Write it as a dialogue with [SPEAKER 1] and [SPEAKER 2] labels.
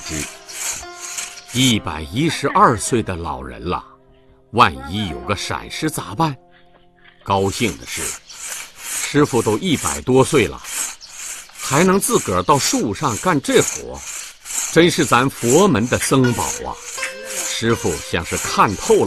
[SPEAKER 1] 知，112岁的老人了，万一有个闪失咋办？高兴的是，师傅都100多岁了，还能自个儿到树上干这活，真是咱佛门的僧宝啊！师傅像是看透了